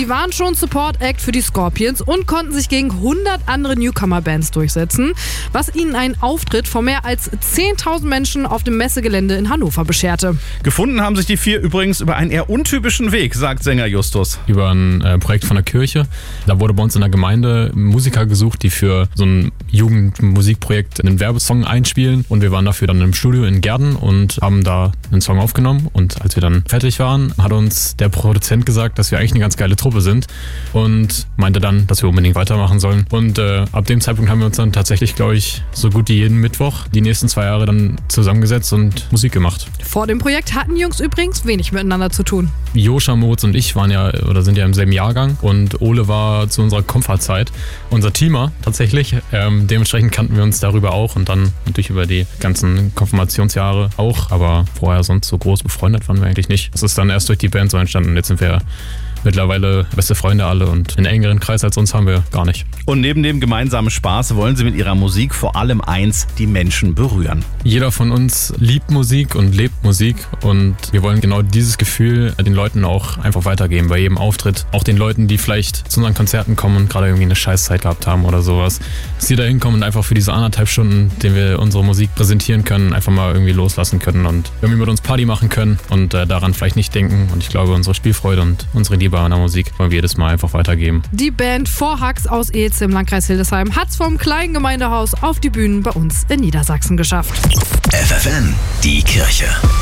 Sie waren schon Support-Act für die Scorpions und konnten sich gegen 100 andere Newcomer-Bands durchsetzen, was ihnen einen Auftritt vor mehr als 10.000 Menschen auf dem Messegelände in Hannover bescherte. Gefunden haben sich die 4 übrigens über einen eher untypischen Weg, sagt Sänger Justus. Über ein Projekt von der Kirche. Da wurde bei uns in der Gemeinde Musiker gesucht, die für so ein Jugendmusikprojekt einen Werbesong einspielen. Und wir waren dafür dann im Studio in Gerden und haben da einen Song aufgenommen. Und als wir dann fertig waren, hat uns der Produzent gesagt, dass wir eigentlich eine ganz geile Truppe sind und meinte dann, dass wir unbedingt weitermachen sollen. Und ab dem Zeitpunkt haben wir uns dann tatsächlich, glaube ich, so gut wie jeden Mittwoch die nächsten 2 Jahre dann zusammengesetzt und Musik gemacht. Vor dem Projekt hatten die Jungs übrigens wenig miteinander zu tun. Joscha, Moritz und ich sind ja im selben Jahrgang und Ole war zu unserer Konfa-Zeit unser Teamer tatsächlich. Dementsprechend kannten wir uns darüber auch und dann natürlich über die ganzen Konfirmationsjahre auch, aber vorher sonst so groß befreundet waren wir eigentlich nicht. Das ist dann erst durch die Band so entstanden und jetzt sind wir mittlerweile beste Freunde alle und einen engeren Kreis als uns haben wir gar nicht. Und neben dem gemeinsamen Spaß wollen sie mit ihrer Musik vor allem eins, die Menschen berühren. Jeder von uns liebt Musik und lebt Musik und wir wollen genau dieses Gefühl den Leuten auch einfach weitergeben bei jedem Auftritt. Auch den Leuten, die vielleicht zu unseren Konzerten kommen und gerade irgendwie eine Scheißzeit gehabt haben oder sowas. Dass die da hinkommen und einfach für diese 1,5 Stunden, denen wir unsere Musik präsentieren können, einfach mal irgendwie loslassen können und irgendwie mit uns Party machen können und daran vielleicht nicht denken. Und ich glaube, unsere Spielfreude und unsere Liebe an der Musik wollen wir jedes Mal einfach weitergeben. Die Band Vorhax aus Eetze im Landkreis Hildesheim hat's vom kleinen Gemeindehaus auf die Bühnen bei uns in Niedersachsen geschafft. FFN, die Kirche.